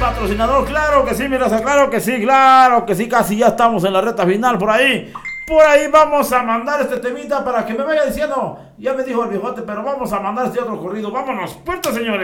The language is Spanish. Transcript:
patrocinador, claro que sí, mi raza, claro que sí, casi ya estamos en la recta final por ahí. Por ahí vamos a mandar este temita para que me vaya diciendo, ya me dijo el viejote, pero vamos a mandar este otro corrido. Vámonos, puerta, señores.